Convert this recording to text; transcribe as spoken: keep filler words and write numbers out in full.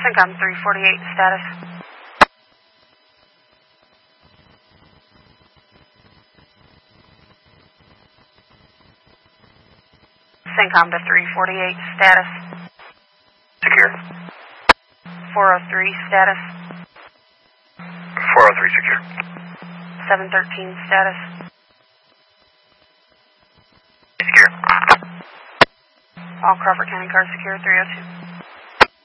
CENTCOM three forty-eight, status. CENTCOM to three forty-eight, status. Secure. four oh three, status. four oh three, secure. seven thirteen, status. Secure. All Crawford County cars secure, three oh two.